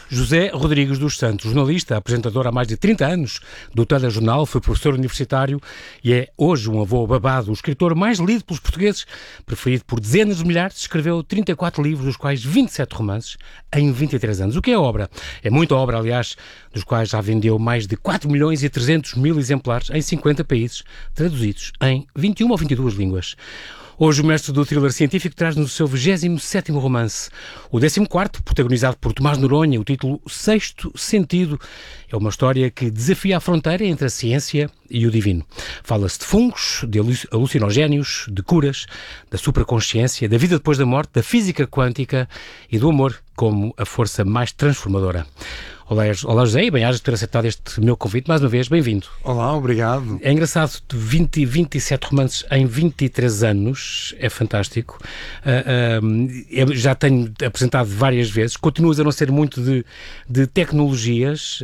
José Rodrigues dos Santos, jornalista, apresentador há mais de 30 anos do Telejornal, foi professor universitário e é hoje um avô babado, o escritor mais lido pelos portugueses, preferido por dezenas de milhares, escreveu 34 livros, dos quais 27 romances, em 23 anos. O que é obra? É muita obra, aliás, dos quais já vendeu mais de 4.300.000 exemplares em 50 países, traduzidos em 21 ou 22 línguas. Hoje o mestre do thriller científico traz-nos o seu 27º romance. O 14º, protagonizado por Tomás Noronha, o título Sexto Sentido, é uma história que desafia a fronteira entre a ciência e o divino. Fala-se de fungos, de alucinogénios, de curas, da supraconsciência, da vida depois da morte, da física quântica e do amor como a força mais transformadora. Olá José, e bem-ajas por ter aceitado este meu convite. Mais uma vez, bem-vindo. Olá, obrigado. É engraçado, 27 romances em 23 anos, é fantástico. Eu já tenho apresentado várias vezes, continuas a não ser muito de tecnologias.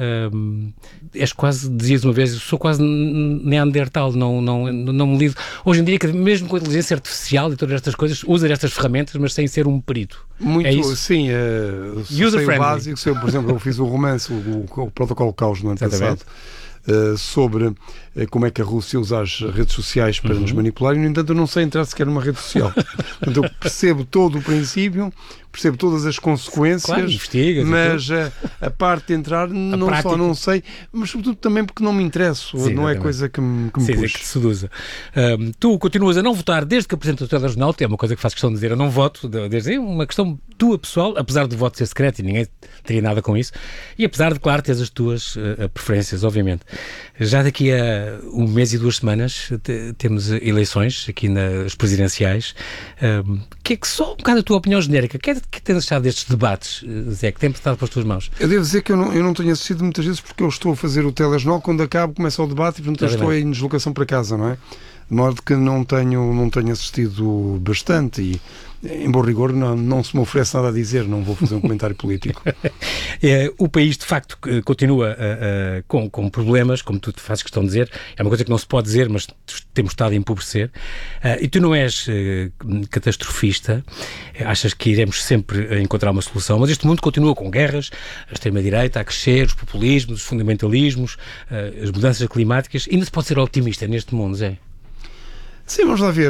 És quase, dizias uma vez, sou quase neandertal, não me lido. Hoje em dia, mesmo com a inteligência artificial e todas estas coisas, usas estas ferramentas, mas sem ser um perito. Muito, é isso? Sim. Sei o básico, por exemplo, eu fiz o romance, o Protocolo Caos no ano passado, sobre como é que a Rússia usa as redes sociais para nos manipular, e no entanto eu não sei entrar sequer numa rede social. Portanto, eu percebo todo o princípio, percebo todas as consequências, claro, investigas, mas a parte de entrar não sei, mas sobretudo também porque não me interesso. Sim, não é coisa que me puxa. Que te seduza. Tu continuas a não votar desde que apresentas o Telejornal, é uma coisa que faço questão de dizer, eu não voto, desde uma questão tua pessoal, apesar do voto ser secreto e ninguém teria nada com isso, e apesar de, claro, teres as tuas preferências, obviamente. Já daqui a um mês e 2 semanas temos eleições aqui nas presidenciais. Que é que só um bocado a tua opinião genérica, que tens achado destes debates, Zé, que tem estado pelas tuas mãos? Eu devo dizer que eu não tenho assistido muitas vezes porque eu estou a fazer o Telejornal, quando acabo começa o debate e portanto eu estou em deslocação para casa, não é? De modo que não tenho assistido bastante e, em bom rigor, não se me oferece nada a dizer, não vou fazer um comentário político. O país, de facto, continua com problemas, como tu fazes questão de dizer. É uma coisa que não se pode dizer, mas temos estado a empobrecer. E tu não és catastrofista, achas que iremos sempre encontrar uma solução, mas este mundo continua com guerras, a extrema-direita a crescer, os populismos, os fundamentalismos, as mudanças climáticas. Ainda se pode ser otimista neste mundo, Zé? Sim, vamos lá ver.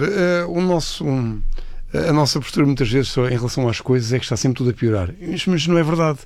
A nossa postura muitas vezes em relação às coisas é que está sempre tudo a piorar. Mas não é verdade.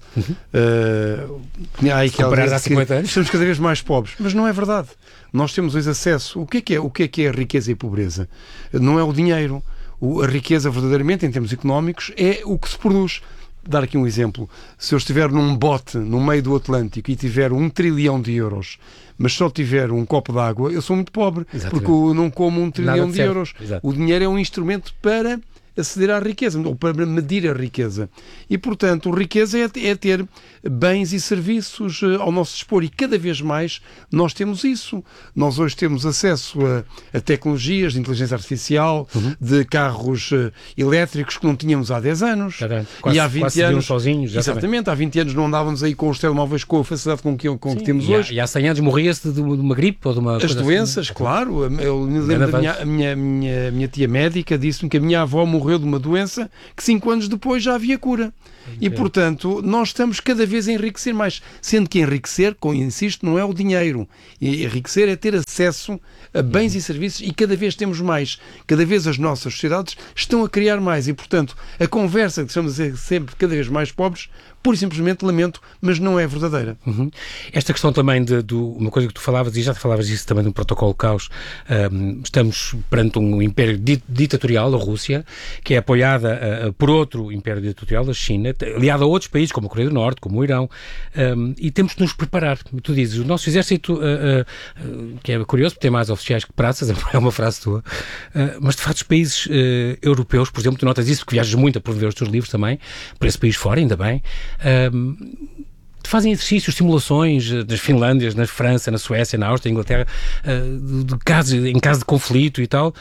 Se comparar há 50 anos. Estamos cada vez mais pobres. Mas não é verdade. Nós temos hoje acesso. O que é a riqueza e a pobreza? Não é o dinheiro. A riqueza, verdadeiramente, em termos económicos, é o que se produz. Dar aqui um exemplo. Se eu estiver num bote no meio do Atlântico e tiver 1 trilhão de euros, mas só tiver um copo de água, eu sou muito pobre. Exatamente. Porque eu não como 1 trilhão de euros. Exato. O dinheiro é um instrumento para aceder à riqueza, ou para medir a riqueza. E, portanto, a riqueza é ter bens e serviços ao nosso dispor, e cada vez mais nós temos isso. Nós hoje temos acesso a tecnologias de inteligência artificial, de carros elétricos que não tínhamos há 10 anos. Quase, e há 20 anos sozinhos. Exatamente, há 20 anos não andávamos aí com os telemóveis com a facilidade com que temos hoje. E há 100 anos morria-se de uma gripe ou de uma coisa doenças, assim. Claro. Eu me lembro da minha tia médica disse-me que a minha avó morreu de uma doença que 5 anos depois já havia cura. E, portanto, nós estamos cada vez a enriquecer mais. Sendo que enriquecer, insisto, não é o dinheiro. E enriquecer é ter acesso a bens e serviços, e cada vez temos mais. Cada vez as nossas sociedades estão a criar mais. E, portanto, a conversa que estamos a ser sempre cada vez mais pobres, pura e simplesmente lamento, mas não é verdadeira. Esta questão também de uma coisa que tu falavas, e já te falavas disso também no Protocolo Caos, estamos perante um império ditatorial, a Rússia, que é apoiada por outro império ditatorial, a China, aliada a outros países, como a Coreia do Norte, como o Irão, e temos de nos preparar. Tu dizes, o nosso exército, que é curioso, porque tem mais oficiais que praças, é uma frase tua, mas de facto os países europeus, por exemplo, tu notas isso, porque viajas muito a promover os teus livros também, por esse país fora, ainda bem, fazem exercícios, simulações nas Finlândias, na França, na Suécia, na Áustria, na Inglaterra, em caso de conflito e tal.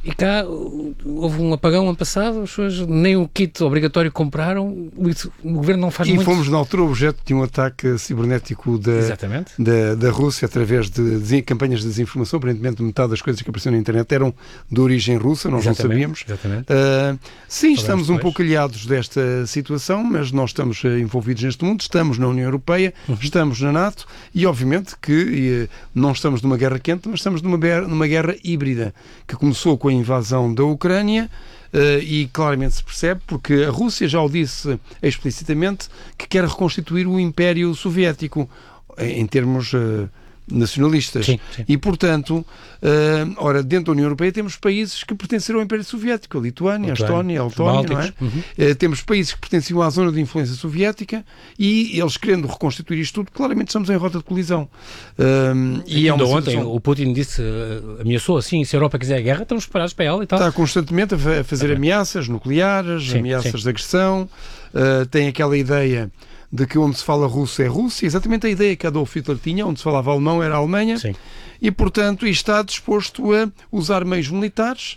E cá houve um apagão ano passado, as pessoas nem o kit obrigatório compraram, o governo não faz muito. E fomos na altura objeto de um ataque cibernético da Rússia através de campanhas de desinformação. Aparentemente metade das coisas que apareceram na internet eram de origem russa, nós não sabíamos. Sim, estamos um pouco aliados desta situação, mas nós estamos envolvidos neste mundo, estamos na União Europeia, estamos na NATO e obviamente que não estamos numa guerra quente, mas estamos numa guerra híbrida, que começou com a invasão da Ucrânia e claramente se percebe, porque a Rússia já o disse explicitamente, que quer reconstituir o Império Soviético em termos nacionalistas. Sim. E, portanto, dentro da União Europeia temos países que pertenceram ao Império Soviético, a Lituânia, a Estónia, a Letónia, não é? Temos países que pertenciam à zona de influência soviética e eles querendo reconstituir isto tudo, claramente estamos em rota de colisão. E ontem o Putin disse, ameaçou assim, se a Europa quiser a guerra, estamos preparados para ela e tal. Está constantemente a fazer ameaças nucleares, ameaças de agressão, tem aquela ideia de que onde se fala russo é Rússia, exatamente a ideia que Adolf Hitler tinha, onde se falava alemão era a Alemanha, e portanto está disposto a usar meios militares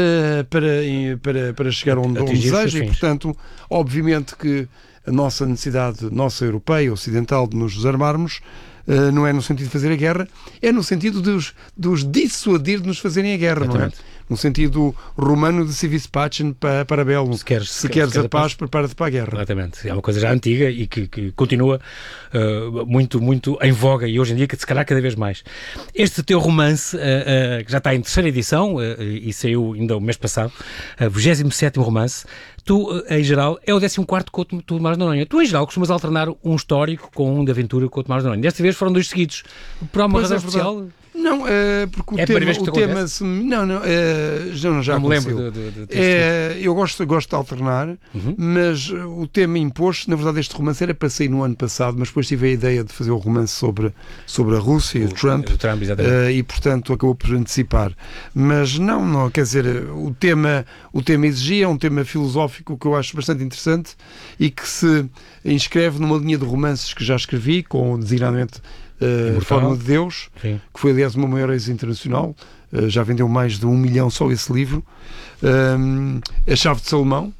para chegar onde deseja, e portanto, obviamente que a nossa necessidade, nossa europeia, ocidental, de nos desarmarmos, não é no sentido de fazer a guerra, é no sentido de os dissuadir de nos fazerem a guerra, não é? No sentido romano de civis pacem para bellum. Se queres a paz, prepara-te para a guerra. Exatamente. É uma coisa já antiga e que continua muito, muito em voga e hoje em dia, que se calhar cada vez mais. Este teu romance, que já está em terceira edição e saiu ainda o mês passado, 27º romance, tu, em geral, é o 14º com o Tomás de Noronha. Tu, em geral, costumas alternar um histórico com um de aventura com o Tomás de Noronha. Desta vez foram 2 seguidos. Por uma razão especial? Não, porque o tema já não me lembro eu gosto de alternar, mas o tema imposto, na verdade este romance era para sair no ano passado, mas depois tive a ideia de fazer o romance sobre a Rússia e o Trump, e portanto acabou por antecipar. Mas não, quer dizer, o tema exigia, é um tema filosófico que eu acho bastante interessante e que se inscreve numa linha de romances que já escrevi, com designadamente Forma de Deus, que foi aliás o meu maior êxito internacional, já vendeu mais de 1 milhão só esse livro, A Chave de Salomão,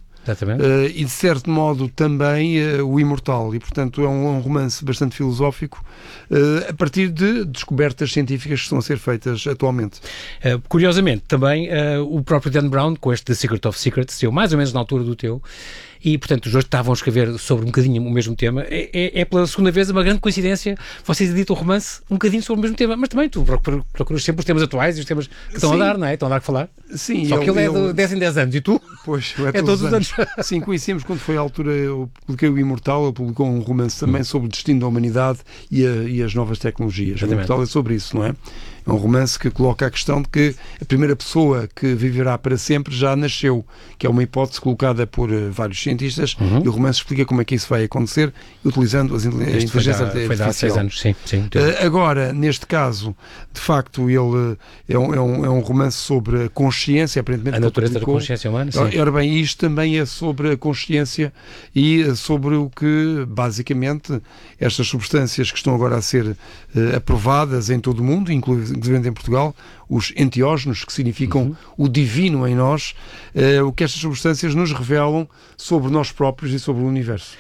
e de certo modo também O Imortal, e portanto é um romance bastante filosófico a partir de descobertas científicas que estão a ser feitas atualmente. Curiosamente também o próprio Dan Brown, com este The Secret of Secrets, saiu mais ou menos na altura do teu, e portanto os dois estavam a escrever sobre um bocadinho o mesmo tema. É pela segunda vez uma grande coincidência vocês editam o romance um bocadinho sobre o mesmo tema, mas também tu procuras sempre os temas atuais e os temas que estão a dar, não é? Estão a dar que falar. Sim, só que ele é de 10 em 10 anos e tu? Pois, é todos os anos. Sim, conhecemos quando foi a altura, eu publiquei O Imortal, ele publicou um romance também sobre o destino da humanidade e as novas tecnologias. O Imortal é sobre isso, não é? É um romance que coloca a questão de que a primeira pessoa que viverá para sempre já nasceu, que é uma hipótese colocada por vários cientistas, e o romance explica como é que isso vai acontecer, utilizando a inteligência artificial. Foi há 6 anos, sim. Agora, neste caso, de facto, ele é um romance sobre a consciência, aparentemente. A natureza da consciência humana, sim. Ora bem, isto também é sobre a consciência e sobre o que, basicamente, estas substâncias que estão agora a ser aprovadas em todo o mundo, inclusive em Portugal, os enteógenos, que significam o divino em nós, o que estas substâncias nos revelam sobre nós próprios e sobre o universo.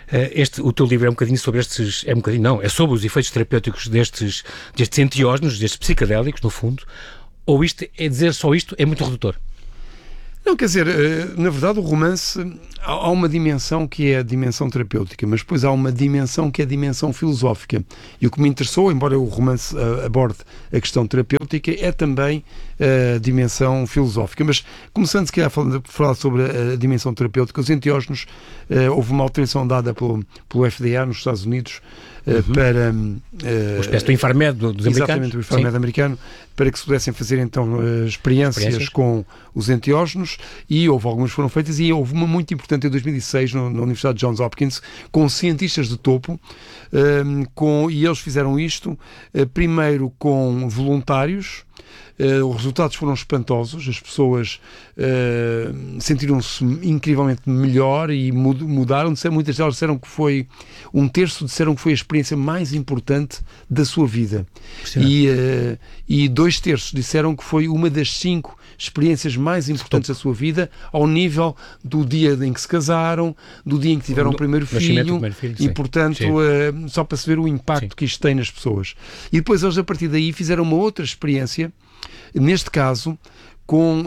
O teu livro é um bocadinho sobre estes... É sobre os efeitos terapêuticos destes enteógenos, destes psicadélicos, no fundo. Ou isto é dizer só isto é muito redutor? Não, quer dizer, na verdade o romance, há uma dimensão que é a dimensão terapêutica, mas depois há uma dimensão que é a dimensão filosófica. E o que me interessou, embora o romance aborde a questão terapêutica, é também a dimensão filosófica. Mas, começando se calhar a falar sobre a dimensão terapêutica, os enteógenos, houve uma autorização dada pelo FDA nos Estados Unidos para... uma espécie do Infarmed dos americanos. Exatamente, o Infarmed americano, para que se pudessem fazer então experiências com os enteógenos, e algumas foram feitas, e houve uma muito importante em 2006 na Universidade de Johns Hopkins, com cientistas de topo, e eles fizeram isto primeiro com voluntários, Os resultados foram espantosos, as pessoas sentiram-se incrivelmente melhor e mudaram. Muitas delas disseram que foi, 1/3 disseram que foi a experiência mais importante da sua vida. E 2/3 disseram que foi uma das 5 experiências mais importantes da sua vida, ao nível do dia em que se casaram, do dia em que tiveram o primeiro filho, e portanto, só para se ver o impacto que isto tem nas pessoas. E depois eles, a partir daí, fizeram uma outra experiência, neste caso, com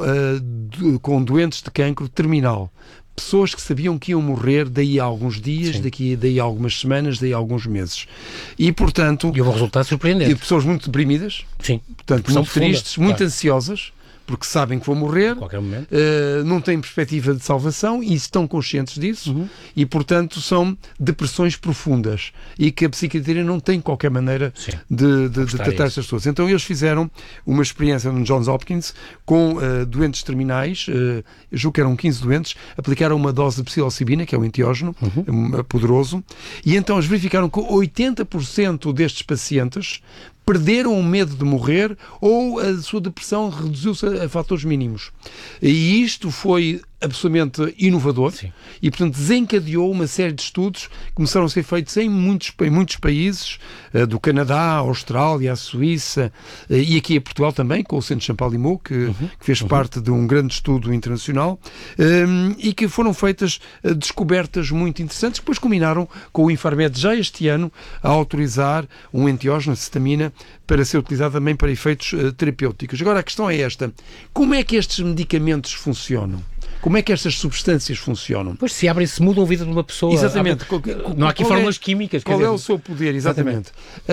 doentes de cancro terminal. Pessoas que sabiam que iam morrer daí a alguns dias, daí a algumas semanas, daí a alguns meses. E, portanto... E houve um resultado surpreendente. E pessoas muito deprimidas, portanto, muito tristes, muito ansiosas, porque sabem que vão morrer, a qualquer momento. Não têm perspectiva de salvação e estão conscientes disso, e, portanto, são depressões profundas e que a psiquiatria não tem qualquer maneira de tratar estas pessoas. Então, eles fizeram uma experiência no Johns Hopkins com doentes terminais, eu julgo que eram 15 doentes, aplicaram uma dose de psilocibina, que é um enteógeno poderoso, e então eles verificaram que 80% destes pacientes perderam o medo de morrer ou a sua depressão reduziu-se a fatores mínimos. E isto foi absolutamente inovador e, portanto, desencadeou uma série de estudos que começaram a ser feitos em muitos países, do Canadá, a Austrália, a Suíça e aqui em Portugal também, com o Centro Champalimau, que fez parte de um grande estudo internacional, e que foram feitas descobertas muito interessantes, que depois culminaram com o Infarmed já este ano a autorizar um enteógeno, a cetamina, para ser utilizado também para efeitos terapêuticos. Agora, a questão é esta: como é que estes medicamentos funcionam? Como é que estas substâncias funcionam? Pois, se abrem, se mudam a vida de uma pessoa. Exatamente. Não há aqui fórmulas químicas. Qual é o seu poder? Exatamente.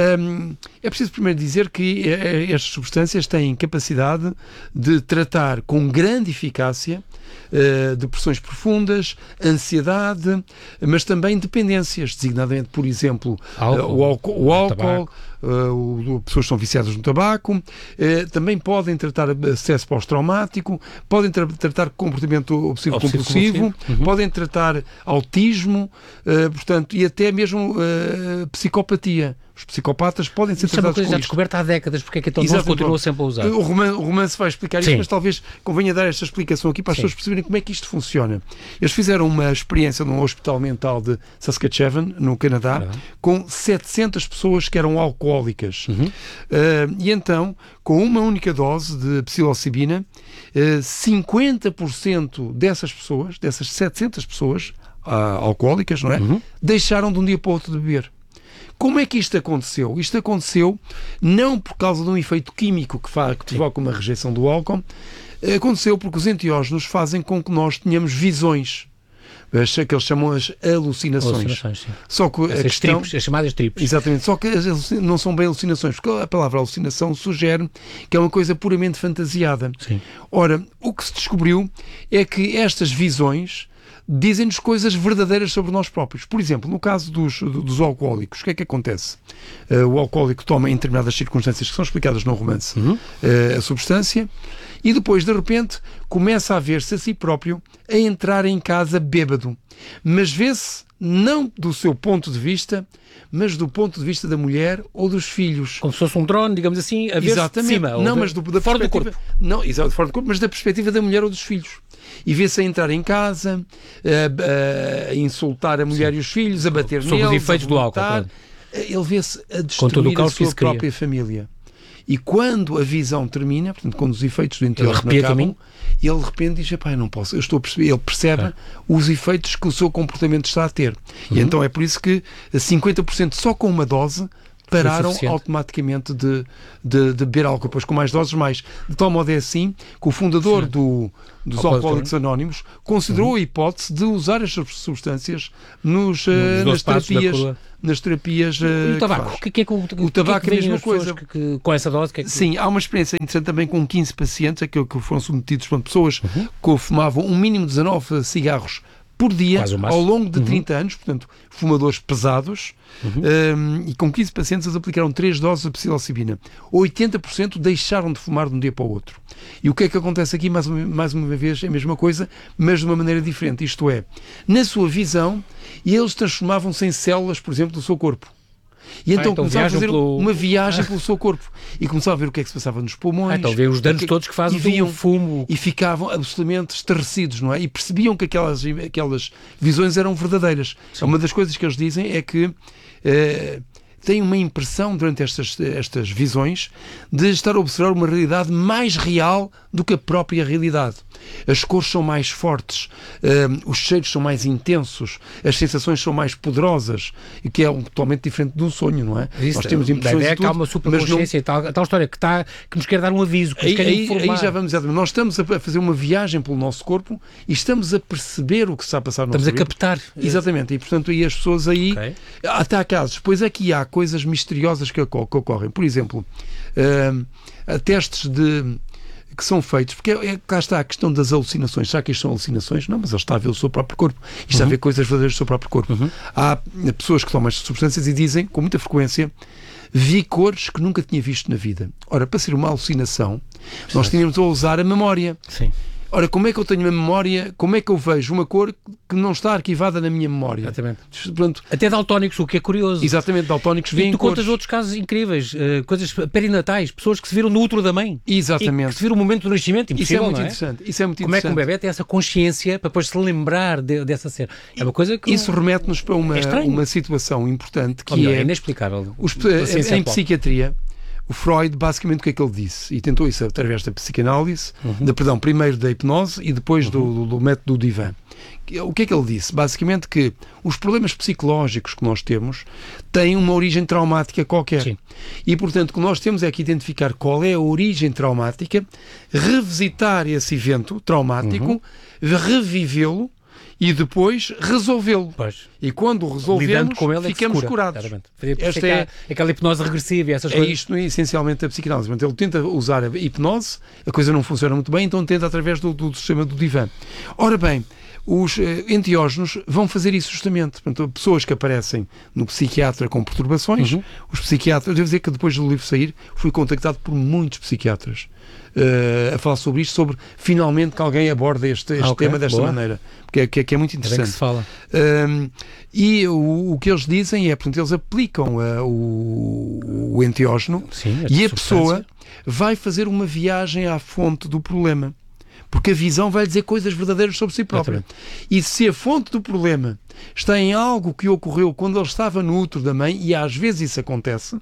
É preciso primeiro dizer que estas substâncias têm capacidade de tratar com grande eficácia depressões profundas, ansiedade, mas também dependências, designadamente, por exemplo, o álcool, pessoas que são viciadas no tabaco, também podem tratar stress pós-traumático, podem tratar comportamento obsessivo-compulsivo, podem tratar autismo, portanto, e até mesmo psicopatia. Os psicopatas podem ser tratados com isto. Isso é uma coisa já descoberta há décadas, porque é que então não se continua sempre a usar? O romance vai explicar isto, mas talvez convenha dar esta explicação aqui para as pessoas perceberem como é que isto funciona. Eles fizeram uma experiência num hospital mental de Saskatchewan, no Canadá, com 700 pessoas que eram alcoólicas. E então, com uma única dose de psilocibina, 50% dessas pessoas, dessas 700 pessoas alcoólicas, não é? Deixaram de um dia para o outro de beber. Como é que isto aconteceu? Isto aconteceu não por causa de um efeito químico que provoca uma rejeição do álcool, aconteceu porque os enteógenos fazem com que nós tenhamos visões, que eles chamam as alucinações. Só que as chamadas tripes. Exatamente, só que não são bem alucinações, porque a palavra alucinação sugere que é uma coisa puramente fantasiada. Ora, o que se descobriu é que estas visões dizem-nos coisas verdadeiras sobre nós próprios. Por exemplo, no caso dos alcoólicos, o que é que acontece? O alcoólico toma, em determinadas circunstâncias que são explicadas no romance, a substância, e depois, de repente, começa a ver-se a si próprio a entrar em casa bêbado. Mas vê-se não do seu ponto de vista, mas do ponto de vista da mulher ou dos filhos. Como se fosse um drone, digamos assim, a ver-se de cima. Não, mas fora do corpo. Não, exato, fora do corpo, mas da perspectiva da mulher ou dos filhos. E vê-se a entrar em casa, a insultar a mulher e os filhos, a bater neles, sobre os efeitos do álcool. Ele vê-se a destruir a sua própria família. E quando a visão termina, portanto, quando os efeitos do enteógeno acabam, ele de repente diz: eu não posso, eu estou a perceber. Ele percebe os efeitos que o seu comportamento está a ter. E então é por isso que 50% só com uma dose pararam automaticamente de beber álcool, depois com mais doses mais. De tal modo é assim que o fundador dos Alcoólicos Anónimos considerou a hipótese de usar estas substâncias nas terapias. E o tabaco? O tabaco é a mesma coisa. Com essa dose? Sim, há uma experiência interessante também com 15 pacientes, que foram submetidos por pessoas que fumavam um mínimo de 19 cigarros por dia, ao longo de 30 anos, portanto, fumadores pesados, e com 15 pacientes eles aplicaram 3 doses de psilocibina. 80% deixaram de fumar de um dia para o outro. E o que é que acontece aqui? Mais uma vez, é a mesma coisa, mas de uma maneira diferente. Isto é, na sua visão, eles transformavam-se em células, por exemplo, do seu corpo. E então começava a fazer uma viagem pelo seu corpo. E começava a ver o que é que se passava nos pulmões. Então vê os danos todos que faz o fumo. E ficavam absolutamente estarrecidos, não é? E percebiam que aquelas visões eram verdadeiras. Sim. Uma das coisas que eles dizem é que têm uma impressão durante estas visões de estar a observar uma realidade mais real do que a própria realidade. As cores são mais fortes, os cheiros são mais intensos, as sensações são mais poderosas, e que é totalmente diferente de um sonho, não é? Isso, nós temos impressões de tudo, que há uma superconsciência e tal história que nos quer dar um aviso, que nos quer informar. Aí já vamos exatamente. Nós estamos a fazer uma viagem pelo nosso corpo e estamos a perceber o que está a passar no nosso corpo. Estamos a captar. Exatamente. E, portanto, aí as pessoas aí... Okay. Até há casos. Depois aqui há coisas misteriosas que ocorrem. Por exemplo, testes que são feitos, porque cá está a questão das alucinações. Será que isto são alucinações? Não, mas ele está a ver o seu próprio corpo. E está a ver coisas verdadeiras do seu próprio corpo. Há pessoas que tomam estas substâncias e dizem, com muita frequência, vi cores que nunca tinha visto na vida. Ora, para ser uma alucinação, nós tínhamos a usar a memória. Sim. Ora, como é que eu tenho uma memória, como é que eu vejo uma cor que não está arquivada na minha memória? Exatamente. Portanto, até daltónicos, o que é curioso. Exatamente, daltónicos veem cores. Tu contas outros casos incríveis, coisas perinatais, pessoas que se viram no útero da mãe. Exatamente. E que se viram o momento do nascimento, impossível, isso é muito não é? Interessante. Isso é muito como interessante. É que um bebê tem essa consciência para depois se lembrar dessa cena? É uma coisa que... Isso remete-nos para uma situação importante que é inexplicável. Em psiquiatria, o Freud, basicamente, o que é que ele disse? E tentou isso através da psicanálise, primeiro da hipnose e depois do método do divã. O que é que ele disse? Basicamente que os problemas psicológicos que nós temos têm uma origem traumática qualquer. Sim. E, portanto, o que nós temos é que identificar qual é a origem traumática, revisitar esse evento traumático, revivê-lo, e depois resolvê-lo. Pois. E quando o resolvemos, ficamos curados. Esta é aquela hipnose regressiva e essas coisas. Isto é essencialmente a psicanálise. Ele tenta usar a hipnose, a coisa não funciona muito bem, então tenta através do sistema do divã. Ora bem, os enteógenos vão fazer isso justamente. Portanto, pessoas que aparecem no psiquiatra com perturbações, os psiquiatras, devo dizer que depois do livro sair, fui contactado por muitos psiquiatras a falar sobre isto, sobre finalmente que alguém aborda este tema desta maneira, porque é muito interessante. É que se fala. E o que eles dizem é, portanto, eles aplicam o enteógeno. Sim, e a pessoa vai fazer uma viagem à fonte do problema. Porque a visão vai dizer coisas verdadeiras sobre si própria. Exatamente. E se a fonte do problema está em algo que ocorreu quando ele estava no útero da mãe, e às vezes isso acontece,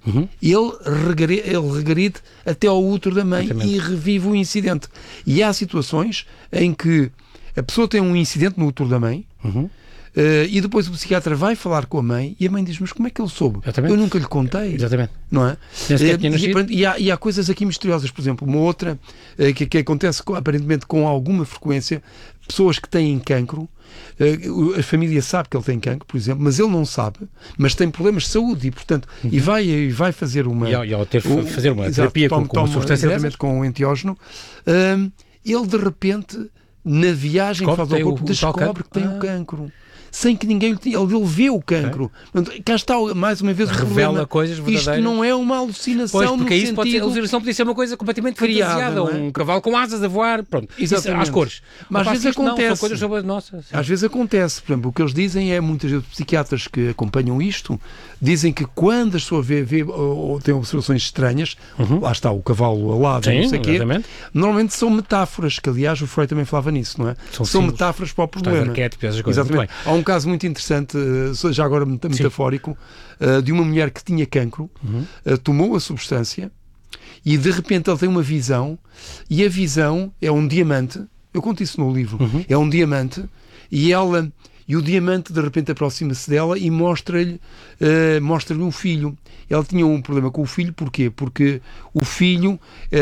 ele regride até ao útero da mãe. Exatamente. E revive o incidente. E há situações em que a pessoa tem um incidente no útero da mãe, e depois o psiquiatra vai falar com a mãe e a mãe diz, mas como é que ele soube? Exatamente. Eu nunca lhe contei. Exatamente. Não é? E há coisas aqui misteriosas, por exemplo, uma outra que acontece aparentemente com alguma frequência, pessoas que têm cancro, a família sabe que ele tem cancro, por exemplo, mas ele não sabe, mas tem problemas de saúde e, portanto, e vai fazer uma... E ao ter fazer uma terapia com uma substância exatamente, com o enteógeno, ele de repente, na viagem que faz ao corpo, descobre que tem o cancro. Sem que ninguém ele vê o cancro. Okay. Cá está mais uma vez o revela problema. Coisas verdadeiras. Isto não é uma alucinação. Pois, porque isso a alucinação podia ser uma coisa completamente fantasiada, um cavalo com asas a voar, pronto. Exatamente. Às cores. Mas às vezes acontece. Não, são coisas sobre as nossas. Às vezes acontece. Por exemplo, o que eles dizem é, muitas vezes, psiquiatras que acompanham isto, dizem que quando a pessoa vê ou tem observações estranhas, lá está o cavalo alado, não sei o quê, normalmente são metáforas, que aliás o Freud também falava nisso, não é? São metáforas para o problema. Exatamente. Há um caso muito interessante, já agora metafórico, de uma mulher que tinha cancro, tomou a substância e de repente ela tem uma visão, e a visão é um diamante. Eu conto isso no livro. É um diamante e o diamante de repente aproxima-se dela e mostra-lhe um filho. Ela tinha um problema com o filho, porquê? Porque o filho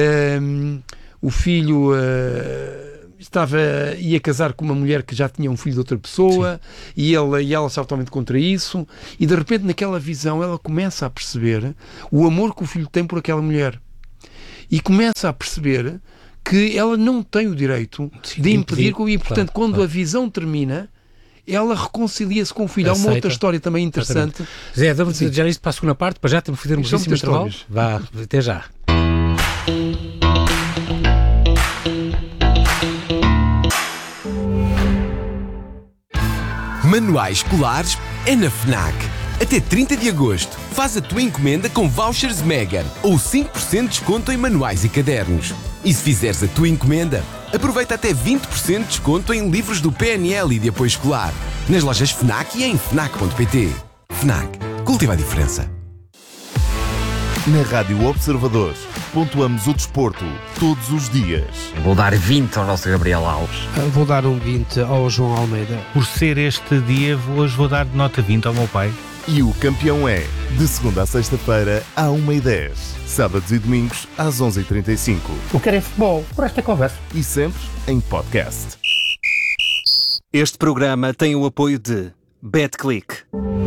ia casar com uma mulher que já tinha um filho de outra pessoa. Sim. e ela estava totalmente contra isso, e de repente naquela visão ela começa a perceber o amor que o filho tem por aquela mulher e começa a perceber que ela não tem o direito de impedir, e portanto quando a visão termina ela reconcilia-se com o filho. Aceita. Há uma outra história também interessante. Zé, vamos já isto para a segunda parte, para já temos que fazer um belíssimo intervalo. Vá, até já. Manuais escolares é na FNAC. Até 30 de agosto, faz a tua encomenda com vouchers Mega ou 5% de desconto em manuais e cadernos. E se fizeres a tua encomenda, aproveita até 20% de desconto em livros do PNL e de apoio escolar. Nas lojas FNAC e em FNAC.pt. FNAC. Cultiva a diferença. Na Rádio Observador, pontuamos o desporto todos os dias. Vou dar 20 ao nosso Gabriel Alves. Vou dar um 20 ao João Almeida. Por ser este dia, hoje vou dar nota 20 ao meu pai. E o campeão é, de segunda a sexta-feira, à 1h10. Sábados e domingos, às 11h35. O que é futebol? Por esta conversa. E sempre em podcast. Este programa tem o apoio de BetClick.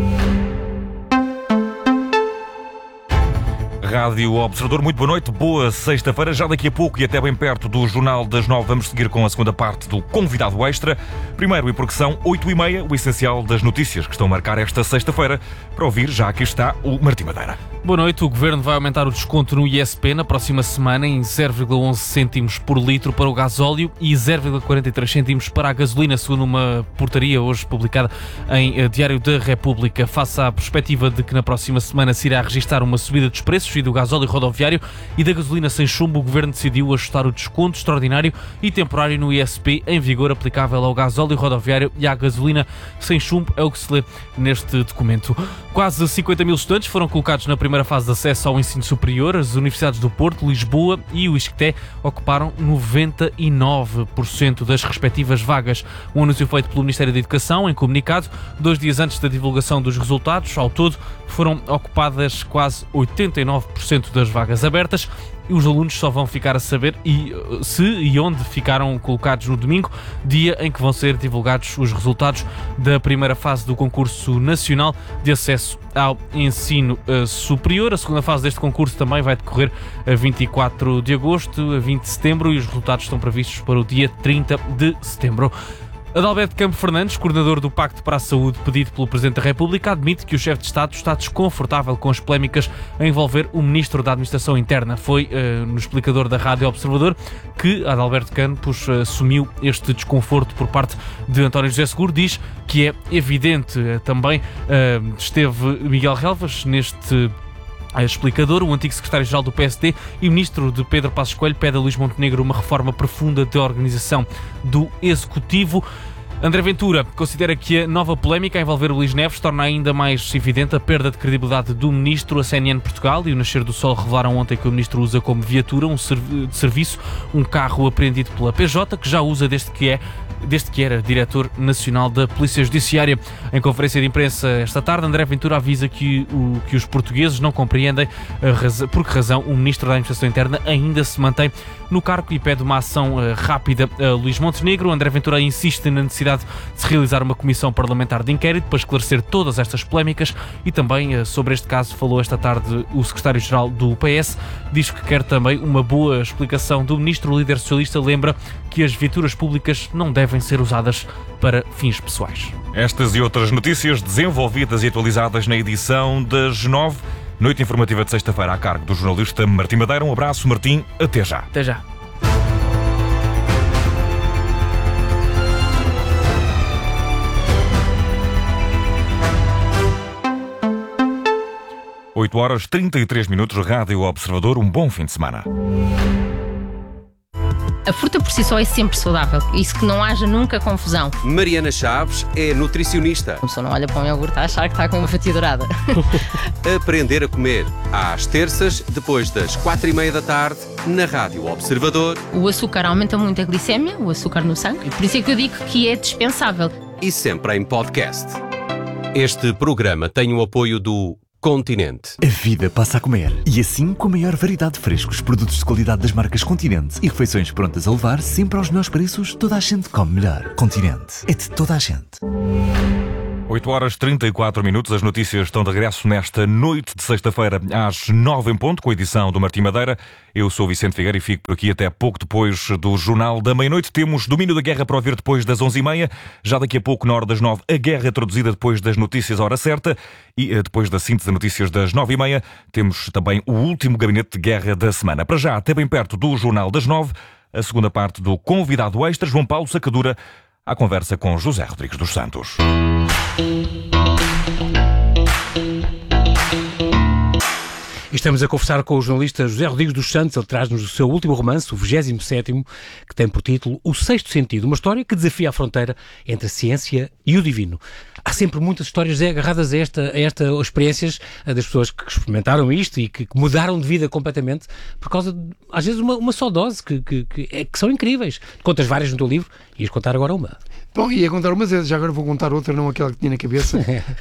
Rádio Observador, muito boa noite, boa sexta-feira. Já daqui a pouco e até bem perto do Jornal das 9 vamos seguir com a segunda parte do Convidado Extra. Primeiro, e porque são 8h30, o essencial das notícias que estão a marcar esta sexta-feira. Para ouvir, já aqui está o Martim Madeira. Boa noite. O Governo vai aumentar o desconto no ISP na próxima semana em 0,11 cêntimos por litro para o gasóleo e 0,43 cêntimos para a gasolina, segundo uma portaria hoje publicada em Diário da República. Face à perspectiva de que na próxima semana se irá registrar uma subida dos preços e do gasóleo rodoviário e da gasolina sem chumbo, o Governo decidiu ajustar o desconto extraordinário e temporário no ISP em vigor aplicável ao gasóleo rodoviário e à gasolina sem chumbo, é o que se lê neste documento. Quase 50 mil estudantes foram colocados na primeira fase de acesso ao ensino superior. As universidades do Porto, Lisboa e o ISCTE ocuparam 99% das respectivas vagas. Um anúncio feito pelo Ministério da Educação em comunicado, 2 dias antes da divulgação dos resultados. Ao todo, foram ocupadas quase 89% das vagas abertas. E os alunos só vão ficar a saber se e onde ficaram colocados no domingo, dia em que vão ser divulgados os resultados da primeira fase do concurso nacional de acesso ao ensino superior. A segunda fase deste concurso também vai decorrer a 24 de agosto, a 20 de setembro e os resultados estão previstos para o dia 30 de setembro. Adalberto Campo Fernandes, coordenador do Pacto para a Saúde pedido pelo Presidente da República, admite que o chefe de Estado está desconfortável com as polémicas a envolver o Ministro da Administração Interna. Foi no explicador da Rádio Observador que Adalberto Campos assumiu este desconforto por parte de António José Seguro. Diz que é evidente também, esteve Miguel Relvas neste explicador. O antigo secretário-geral do PSD e ministro de Pedro Passos Coelho pede a Luís Montenegro uma reforma profunda da organização do Executivo. André Ventura considera que a nova polémica a envolver o Luís Neves torna ainda mais evidente a perda de credibilidade do ministro. A CNN Portugal e o Nascer do Sol revelaram ontem que o ministro usa como viatura de serviço um carro apreendido pela PJ, que já usa desde que era diretor nacional da Polícia Judiciária. Em conferência de imprensa esta tarde, André Ventura avisa que os portugueses não compreendem por que razão o ministro da Administração Interna ainda se mantém no cargo e pede uma ação rápida a Luís Montenegro. André Ventura insiste na necessidade de se realizar uma comissão parlamentar de inquérito para esclarecer todas estas polémicas e também sobre este caso falou esta tarde o secretário-geral do PS. Diz que quer também uma boa explicação do ministro. O líder socialista lembra que as viaturas públicas não devem ser usadas para fins pessoais. Estas e outras notícias desenvolvidas e atualizadas na edição das 9, noite informativa de sexta-feira a cargo do jornalista Martim Madeira. Um abraço, Martim, até já. Até já. Oito horas 33 minutos, Rádio Observador, um bom fim de semana. A fruta por si só é sempre saudável, isso que não haja nunca confusão. Mariana Chaves é nutricionista. A pessoa não olha para um iogurte a achar que está com uma fatia dourada. Aprender a comer, às terças, depois das 4h30 da tarde, na Rádio Observador. O açúcar aumenta muito a glicémia, o açúcar no sangue, e por isso é que eu digo que é dispensável. E sempre em podcast. Este programa tem o apoio do Continente. A vida passa a comer. E assim, com a maior variedade de frescos, produtos de qualidade das marcas Continente e refeições prontas a levar, sempre aos melhores preços, toda a gente come melhor. Continente. É de toda a gente. 8 horas 34 minutos, as notícias estão de regresso nesta noite de sexta-feira às 9 em ponto, com a edição do Martim Madeira. Eu sou o Vicente Figueira e fico por aqui até pouco depois do Jornal da Meia-Noite. Temos Domínio da Guerra para ouvir depois das 11h30. Já daqui a pouco, na hora das 9, a Guerra traduzida depois das notícias à hora certa. E depois da síntese de notícias das 9h30, temos também o último gabinete de guerra da semana. Para já, até bem perto do Jornal das 9, a segunda parte do Convidado Extra, João Paulo Sacadura, à conversa com José Rodrigues dos Santos. Estamos a conversar com o jornalista José Rodrigues dos Santos. Ele traz-nos o seu último romance, o 27º, que tem por título O Sexto Sentido, uma história que desafia a fronteira entre a ciência e o divino. Há sempre muitas histórias agarradas a estas experiências das pessoas que experimentaram isto e que mudaram de vida completamente por causa de, às vezes, uma só dose, que são incríveis. Contas várias no teu livro, ias contar agora uma. Bom, ia contar uma, já agora vou contar outra, não aquela que tinha na cabeça,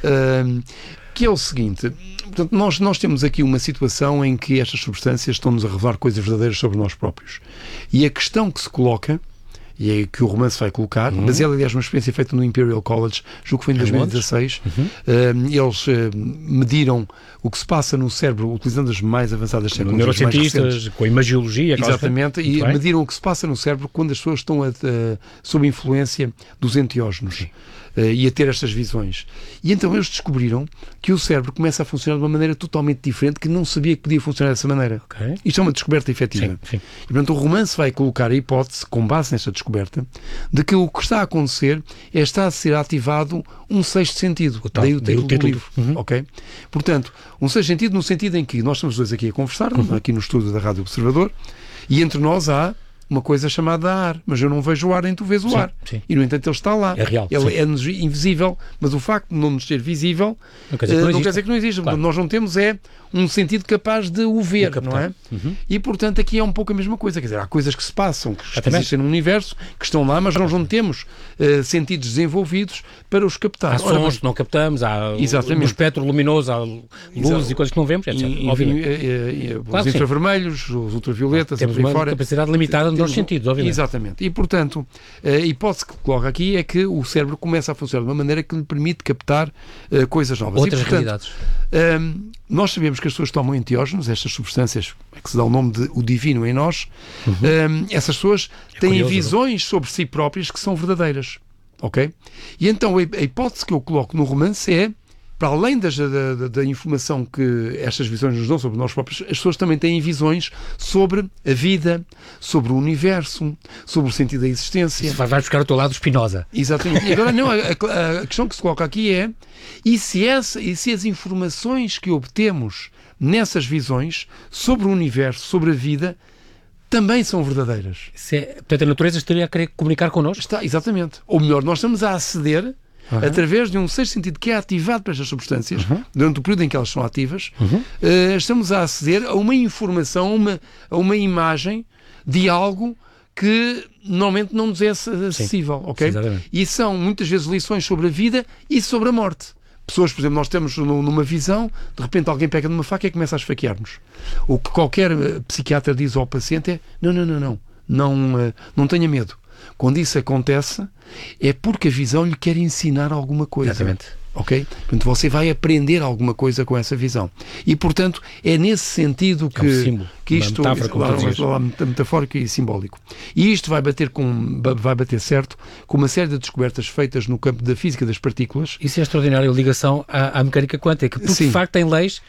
que é o seguinte. Portanto, nós temos aqui uma situação em que estas substâncias estão-nos a revelar coisas verdadeiras sobre nós próprios. E a questão que se coloca, e é que o romance vai colocar, baseado, aliás, numa experiência feita no Imperial College, julgo que foi em 2016, eles mediram o que se passa no cérebro utilizando as mais avançadas tecnologias, neurocientistas, com a imagiologia. Exatamente, e mediram o que se passa no cérebro quando as pessoas estão sob influência dos enteógenos. E a ter estas visões. E então eles descobriram que o cérebro começa a funcionar de uma maneira totalmente diferente, que não sabia que podia funcionar dessa maneira. Isto é uma descoberta efetiva. Sim. E portanto o romance vai colocar a hipótese, com base nesta descoberta, de que o que está a acontecer está a ser ativado um sexto sentido. Daí o título do livro. Ok? Portanto, um sexto sentido no sentido em que nós estamos dois aqui a conversar, aqui no estúdio da Rádio Observador, e entre nós há uma coisa chamada ar, mas eu não vejo o ar, nem tu vês o ar. Sim. E, no entanto, ele está lá. É real. Ele é-nos invisível, mas o facto de não nos ser visível não quer dizer que não existe. Claro. Nós não temos um sentido capaz de o ver, não é? E, portanto, aqui é um pouco a mesma coisa. Quer dizer, há coisas que se passam, que existem no universo, que estão lá, mas nós não temos sentidos desenvolvidos para os captar. Há sons que não captamos, há no espectro luminoso, há luzes e coisas que não vemos, etc. Os infravermelhos, os ultravioletas, temos uma capacidade limitada nos sentidos, obviamente. Exatamente. E, portanto, a hipótese que coloca aqui é que o cérebro começa a funcionar de uma maneira que lhe permite captar coisas novas. Outras realidades. Nós sabemos que as pessoas tomam enteógenos, estas substâncias que se dá o nome de o divino em nós. Essas pessoas têm visões sobre si próprias que são verdadeiras. Ok? E então a hipótese que eu coloco no romance é, para além da informação que estas visões nos dão sobre nós próprios, as pessoas também têm visões sobre a vida, sobre o universo, sobre o sentido da existência. Vai buscar o teu lado Spinoza. Exatamente. E agora, não, a questão que se coloca aqui é, e se as informações que obtemos nessas visões sobre o universo, sobre a vida, também são verdadeiras? Portanto, a natureza estaria a querer comunicar connosco? Está, exatamente. Ou melhor, nós estamos a aceder através de um sexto sentido que é ativado para estas substâncias, durante o período em que elas são ativas, estamos a aceder a uma informação, a uma imagem de algo que normalmente não nos é acessível. Ok? E são muitas vezes lições sobre a vida e sobre a morte. Pessoas, por exemplo, nós estamos numa visão, de repente alguém pega numa faca e começa a esfaquear-nos. O que qualquer psiquiatra diz ao paciente é: não tenha medo. Quando isso acontece, é porque a visão lhe quer ensinar alguma coisa. Exatamente. Ok? Portanto, você vai aprender alguma coisa com essa visão. E, portanto, é nesse sentido que isto é metafórico e simbólico. E isto vai bater certo com uma série de descobertas feitas no campo da física das partículas. Isso é extraordinário, a ligação à mecânica quântica, porque de facto tem leis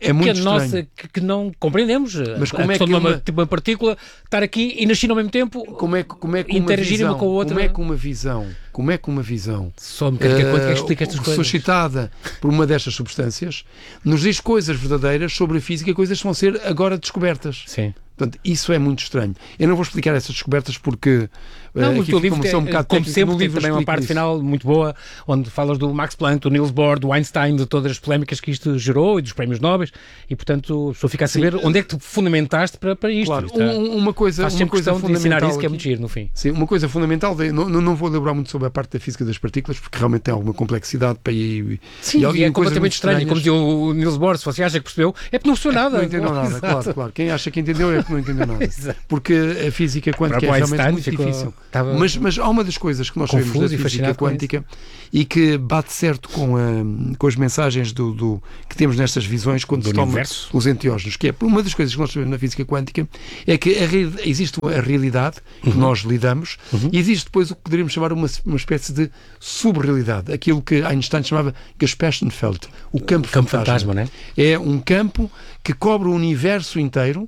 que não compreendemos. Mas como é que uma partícula estar aqui e nascer ao mesmo tempo, como é que interagir uma com a outra? Como é que uma visão só a mecânica quântica explica estas coisas, suscitada por uma destas substâncias, nos diz coisas verdadeiras sobre a física, coisas que vão ser agora descobertas? Sim. Portanto, isso é muito estranho. Eu não vou explicar essas descobertas porque o teu livro como sempre, tem também uma parte final muito boa, onde falas do Max Planck, do Niels Bohr, do Einstein, de todas as polémicas que isto gerou e dos prémios Nobel, e portanto a pessoa fica a saber onde é que tu fundamentaste para isto. Claro, uma coisa fundamental de ensinar isso, que é muito giro no fim. Sim, uma coisa fundamental, não vou elaborar muito sobre a parte da física das partículas, porque realmente tem alguma complexidade para ir. Sim, e é completamente estranho. Como dizia o Niels Bohr, se você acha que percebeu, é porque não percebeu nada. Não entendeu nada, claro. Quem acha que entendeu é que não entendeu nada. Porque a física quântica é realmente muito difícil. Mas há uma das coisas que nós sabemos da física quântica e que bate certo com as mensagens que temos nestas visões quando se tomam os enteógenos, que é uma das coisas que nós sabemos na física quântica é que existe a realidade que nós lidamos e existe depois o que poderíamos chamar uma espécie de subrealidade, aquilo que Einstein chamava Gespenstenfeld, o campo fantasma. Né? É um campo que cobre o universo inteiro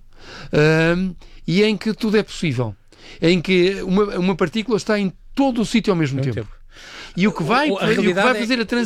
e em que tudo é possível, em que uma partícula está em todo o sítio ao mesmo tempo. E o que vai fazer a transição